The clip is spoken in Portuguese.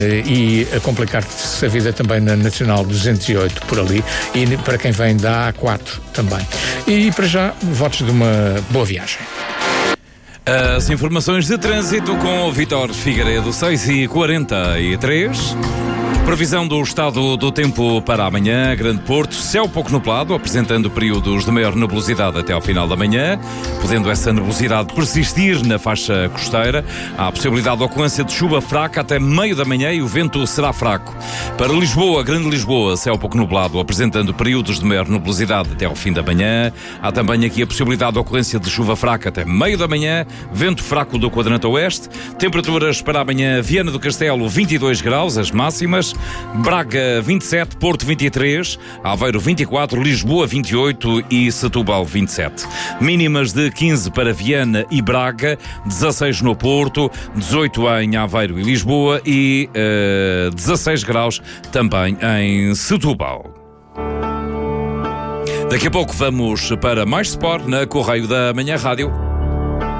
e a complicar-se a vida também na Nacional 208 por ali, e para quem vem da A4 também. E para já, votos de uma boa viagem. As informações de trânsito com o Vítor Figueiredo, 6h43. Previsão do estado do tempo para amanhã. Grande Porto, céu pouco nublado, apresentando períodos de maior nebulosidade até ao final da manhã, podendo essa nebulosidade persistir na faixa costeira. Há a possibilidade de ocorrência de chuva fraca até meio da manhã e o vento será fraco. Para Lisboa, Grande Lisboa, céu pouco nublado, apresentando períodos de maior nebulosidade até ao fim da manhã. Há também aqui a possibilidade de ocorrência de chuva fraca até meio da manhã, vento fraco do quadrante oeste. Temperaturas para amanhã: Viana do Castelo 22 graus, as máximas. Braga 27, Porto 23, Aveiro 24, Lisboa 28 e Setúbal 27. Mínimas de 15 para Viana e Braga, 16 no Porto, 18 em Aveiro e Lisboa e 16 graus também em Setúbal. Daqui a pouco vamos para mais Sport na Correio da Manhã Rádio.